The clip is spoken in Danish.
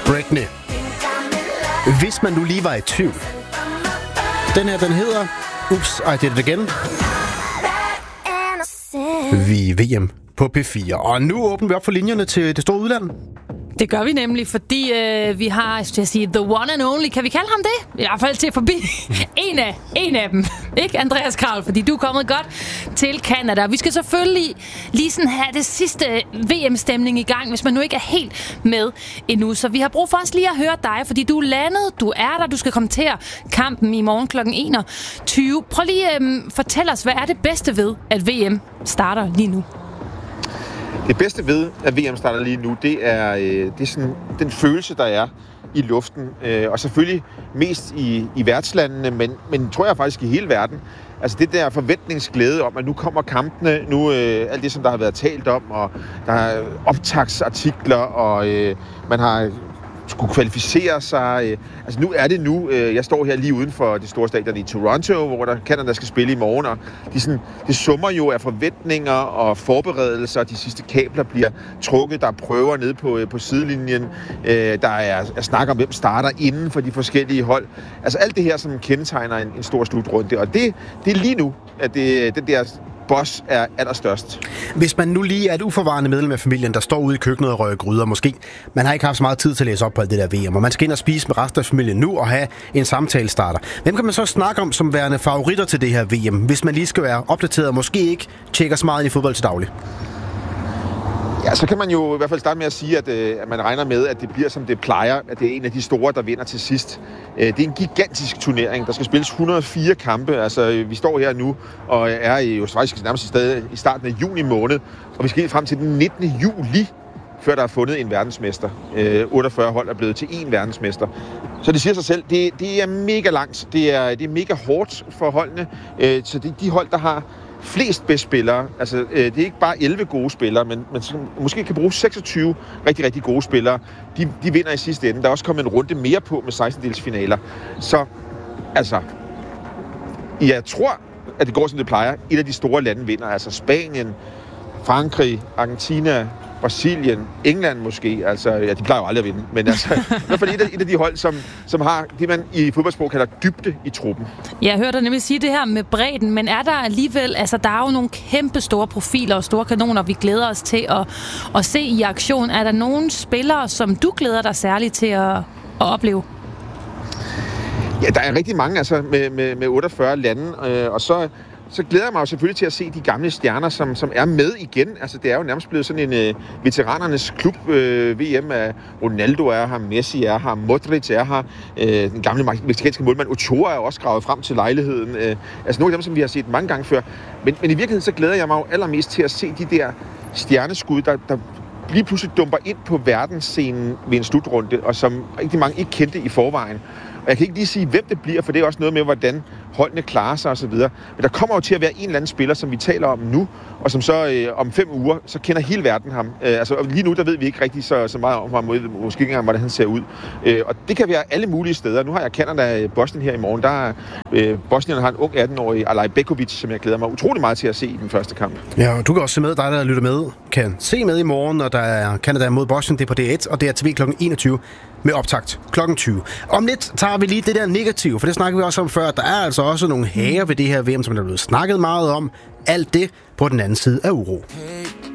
Britney. Hvis man nu lige var i tvivl. Den her, den hedder Oops, I Did It Again. Vi er VM på P4. Og nu åbner vi op for linjerne til det store udland. Det gør vi nemlig, fordi vi har, skal jeg sige, the one and only. Kan vi kalde ham det? I hvert fald til forbi. En af dem. Ikke Andreas Kravl, fordi du er kommet godt til Canada. Vi skal selvfølgelig lige sådan have det sidste VM-stemning i gang, hvis man nu ikke er helt med endnu. Så vi har brug for os lige at høre dig, fordi du er landet, du er der, du skal kommentere kampen i morgen kl. 21. Prøv lige at fortælle os, hvad er det bedste ved, at VM starter lige nu? Det bedste ved, at VM starter lige nu, det er sådan den følelse, der er i luften. Og selvfølgelig mest i værtslandene, men tror jeg faktisk i hele verden. Altså det der forventningsglæde om, at nu kommer kampene, nu alt det, som der har været talt om, og der er optagsartikler, og man har skulle kvalificere sig. Altså nu er det nu. Jeg står her lige uden for det store stadion i Toronto, hvor Canada skal spille i morgen, og det summer jo af forventninger og forberedelser. De sidste kabler bliver trukket. Der er prøver nede på sidelinjen. Der er snak om, hvem starter inden for de forskellige hold. Altså alt det her, som kendetegner en stor slutrunde. Og det er lige nu, at den der boss er allerstørst. Hvis man nu lige er et uforvarende medlem af familien, der står ude i køkkenet og rører gryder, måske man har ikke haft så meget tid til at læse op på alt det der VM, og man skal ind og spise med resten af familien nu og have en samtale starter. Hvem kan man så snakke om som værende favoritter til det her VM, hvis man lige skal være opdateret og måske ikke tjekker så meget ind i fodbold til daglig? Ja, så kan man jo i hvert fald starte med at sige, at man regner med, at det bliver som det plejer, at det er en af de store, der vinder til sidst. Det er en gigantisk turnering. Der skal spilles 104 kampe. Altså, vi står her nu og er jo faktisk nærmest stadig i starten af juni måned, og vi skal helt frem til den 19. juli, før der er fundet en verdensmester. 48 hold er blevet til én verdensmester. Så det siger sig selv, det er mega langt. Det er mega hårdt for holdene. Så det er de hold, der har flest bedste spillere. Altså, det er ikke bare 11 gode spillere, men måske kan bruge 26 rigtig, rigtig gode spillere. De vinder i sidste ende. Der er også kommet en runde mere på med 16-delsfinaler. Så, altså, jeg tror, at det går, som det plejer. Et af de store lande vinder. Altså Spanien, Frankrig, Argentina, Brasilien, England måske. Altså, ja, de plejer jo aldrig at vinde. Men altså, i hvert fald et af de hold, som har det, man i fodboldsprog kalder dybde i truppen. Jeg hørte dig nemlig sige det her med bredden, men er der alligevel, altså der er jo nogle kæmpe store profiler og store kanoner, vi glæder os til at se i aktion. Er der nogle spillere, som du glæder dig særligt til at opleve? Ja, der er rigtig mange, altså med 48 lande, og så glæder jeg mig jo selvfølgelig til at se de gamle stjerner, som er med igen. Altså, det er jo nærmest blevet sådan en veteranernes klub. VM er Ronaldo er her, Messi er her, Modric er her. Den gamle mexicanske målmand Ochoa er også gravet frem til lejligheden. Altså nogle af dem, som vi har set mange gange før. Men i virkeligheden så glæder jeg mig jo allermest til at se de der stjerneskud, der lige pludselig dumper ind på verdensscenen ved en slutrunde, og som rigtig mange ikke kendte i forvejen. Og jeg kan ikke lige sige, hvem det bliver, for det er også noget med, hvordan holdene klarer sig osv. Men der kommer jo til at være en eller anden spiller, som vi taler om nu, og som så om 5 uger, så kender hele verden ham. Altså lige nu, der ved vi ikke rigtig så meget om ham, måske ikke engang, hvordan han ser ud. Og det kan være alle mulige steder. Nu har jeg Canada Bosnien her i morgen. Der Bosnien har en ung 18-årig Alaj Bekovic, som jeg glæder mig utrolig meget til at se i den første kamp. Ja, og du kan også se med, dig der lytter med, kan se med i morgen, når der er Canada mod Bosnien. Det er på D1, og det er TV kl. 21 med optakt kl. 20. Om lidt tager vi lige det der negative, for det snakker vi også om før. Der er altså også nogle hager ved det her VM, som der er blevet snakket meget om. Alt det på den anden side af uro.